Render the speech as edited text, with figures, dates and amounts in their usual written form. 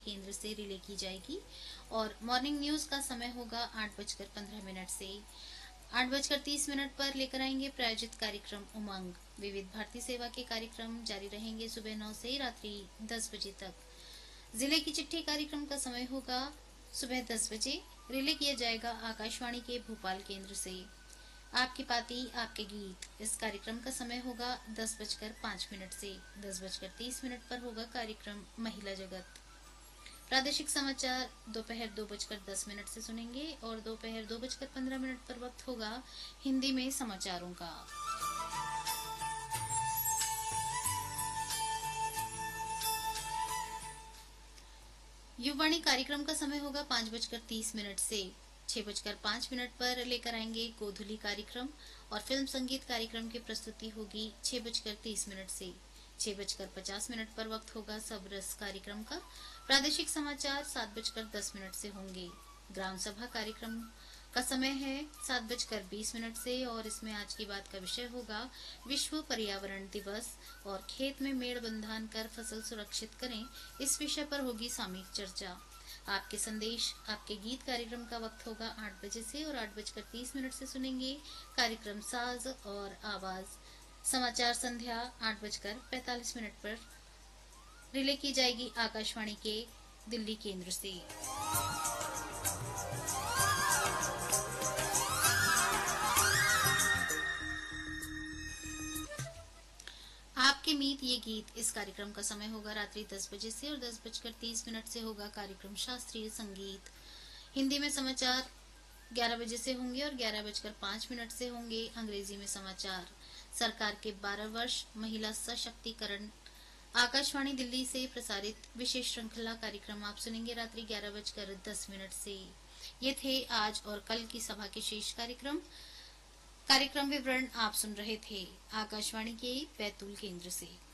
केंद्र से रिले की जाएगी। और मॉर्निंग न्यूज का समय होगा 8:15 से 8:30 पर लेकर आएंगे प्रायोजित कार्यक्रम उमंग। विविध भारती सेवा के कार्यक्रम जारी रहेंगे सुबह 9 से रात्रि 10 बजे तक। जिले की चिट्ठी कार्यक्रम का समय होगा सुबह 10 बजे। रिले किया जाएगा आकाशवाणी के भोपाल केंद्र से। आपकी पाती आपके गीत इस कार्यक्रम का समय होगा 10:05 से 10:30 पर होगा कार्यक्रम महिला जगत। प्रादेशिक समाचार दोपहर 2:10 से सुनेंगे और दोपहर 2:15 पर वक्त होगा हिंदी में समाचारों का। युवाणी कार्यक्रम का समय होगा 5:30 से 6:05 पर लेकर आएंगे गोधुली कार्यक्रम। और फिल्म संगीत कार्यक्रम की प्रस्तुति होगी 6:30 से 6:50 पर वक्त होगा सब रस कार्यक्रम का। प्रादेशिक समाचार 7:10 से होंगे। ग्राम सभा कार्यक्रम का समय है 7:20 से और इसमें आज की बात का विषय होगा विश्व पर्यावरण दिवस और खेत में मेड़ बंधान कर फसल सुरक्षित करें। इस विषय पर होगी सामयिक चर्चा। आपके संदेश आपके गीत कार्यक्रम का वक्त होगा 8 बजे से और 8:30 से सुनेंगे कार्यक्रम साज और आवाज। समाचार संध्या 8:45 पर रिले की जाएगी आकाशवाणी के दिल्ली केंद्र से। आपके मीत ये गीत इस कार्यक्रम का समय होगा रात्रि 10 बजे से और 10:30 से होगा कार्यक्रम शास्त्रीय संगीत। हिंदी में समाचार 11 बजे से होंगे और 11:05 से होंगे अंग्रेजी में समाचार। सरकार के 12 वर्ष महिला सशक्तिकरण आकाशवाणी दिल्ली से प्रसारित विशेष श्रृंखला कार्यक्रम आप सुनेंगे रात्रि 11:10 से। ये थे आज और कल की सभा के शेष कार्यक्रम विवरण आप सुन रहे थे आकाशवाणी के बैतूल केंद्र से।